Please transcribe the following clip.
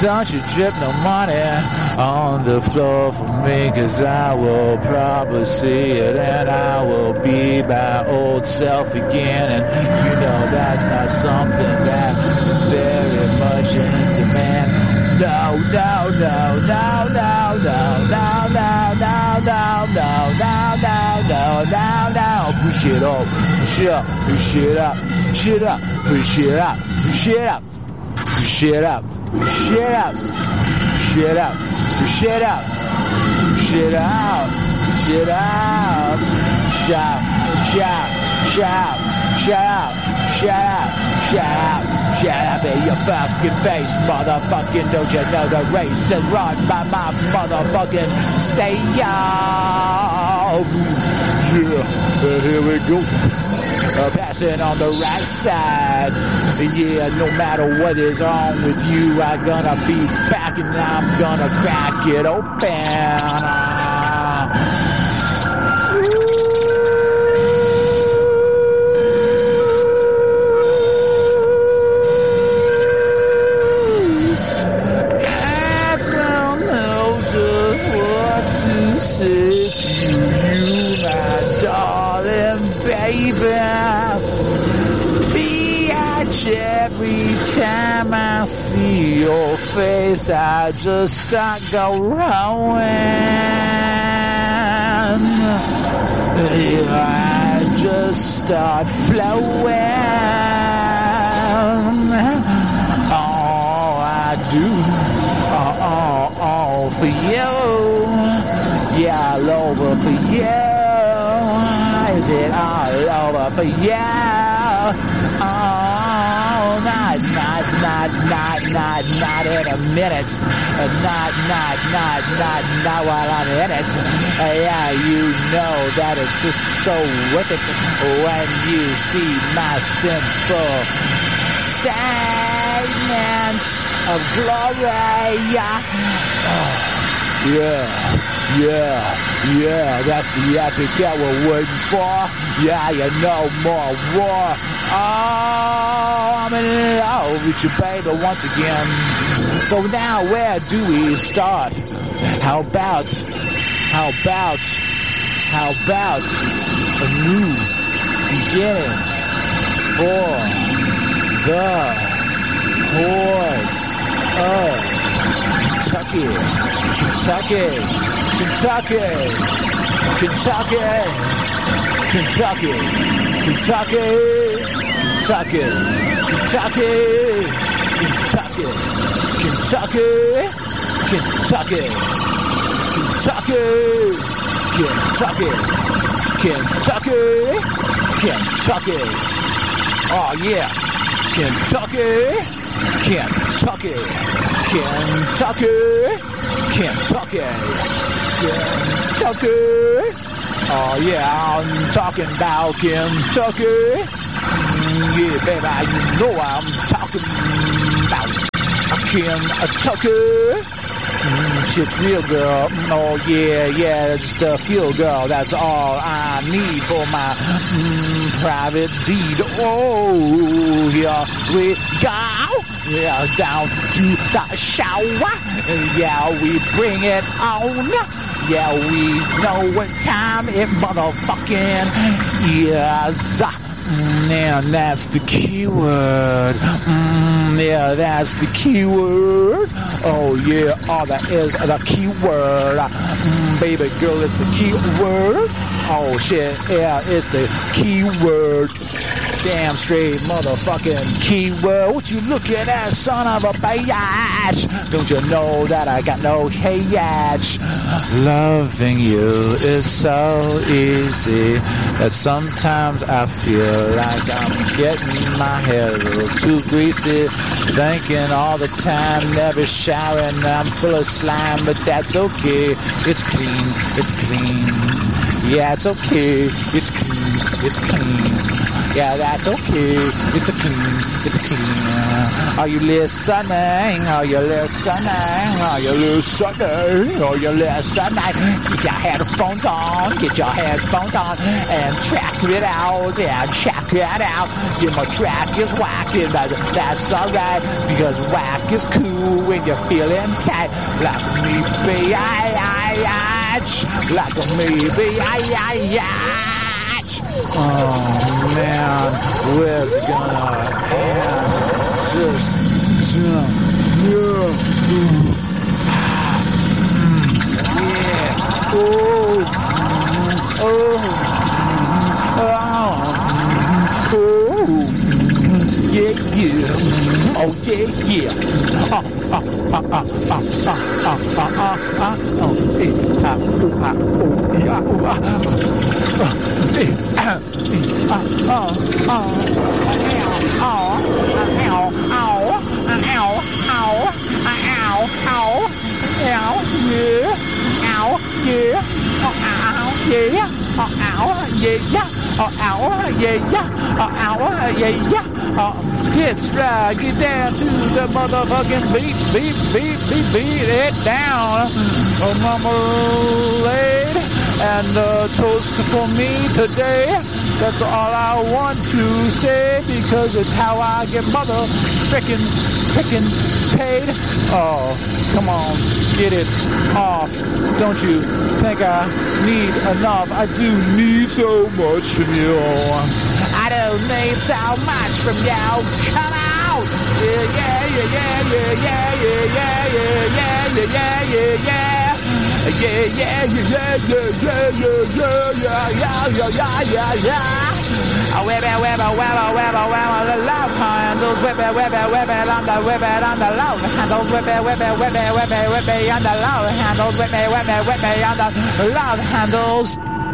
Don't you drip no money on the floor for me, 'cause I will probably see it and I will be my old self again. And you know that's not something that's very much in demand. No, no, no, no, no, no, no, no, no, no, no, no, no, no, no. Push it up, push it up, push it up, push it up, push it up, push it up, push it up, push it up, push it up, push it up, push it out, push it out. Shout, shout, shout, shout, shout, shout. Shut up in your fucking face, motherfucking, don't you know the race is run by my motherfucking say yo. Yeah, here we go. Passing on the right side. Yeah, no matter what is wrong with you, I'm gonna be back and I'm gonna crack it open. Say to you, my darling baby, bitch, every time I see your face, I just start going. I just start flowing. All I do, all for you. Yeah, all over for you. Is it all over for you? Oh, not in a minute. Not while I'm in it. Yeah, you know that it's just so wicked when you see my simple statement of glory. Oh, yeah. Yeah, that's the epic that we're waiting for. Yeah, you know more war. Oh, I'm in love with you, baby, once again. So now where do we start? How about a new beginning for the horse of Kentucky. Oh yeah, Kentucky. Oh yeah, I'm talking about Kentucky. Yeah, baby, you know I'm talking about Kentucky. Shit's real, girl. Oh yeah, just a feel, girl. That's all I need for my private deed. Oh, here we go. Yeah, down to the shower. Yeah, we bring it on. Yeah, we know what time it motherfucking is. Yeah, that's the key word. Yeah, that's the key word. Oh yeah, all that is the key word. Baby girl, it's the key word. Oh shit, yeah, it's the key word. Damn straight motherfucking keyword. What you looking at, son of a bitch? Don't you know that I got no hatch? Loving you is so easy that sometimes I feel like I'm getting my hair a little too greasy. Thinking all the time, never showering. I'm full of slime, but that's okay. It's clean. Yeah, it's okay. It's clean. It's clean. Yeah, that's okay. It's a clean. It's clean. Are you listening? Are you listening? Are you listening? Are you listening? Get your headphones on. Get your headphones on and check it out. Yeah, check it out. Yeah, my track is whacking, but that's alright because whack is cool when you're feeling tight. Like me, like me, oh man, where's it gonna end? Just yeah. Oh It's right, get down to the motherfucking beat it down. Oh, marmalade and toast for me today. That's all I want to say because it's how I get frickin' paid. Oh, come on, get it off. Don't you think I need enough? I do need so much from you. I don't need so much from you. Come out. Yeah, yeah, yeah, yeah, yeah, yeah, yeah, yeah, yeah, yeah, yeah, yeah. Yeah, yeah, yeah, yeah, yeah, yeah, yeah, yeah, yeah, yeah. Whip it, the love handles. Whip it on the love handles. Whip it on the love handles. Whip it on the love handles.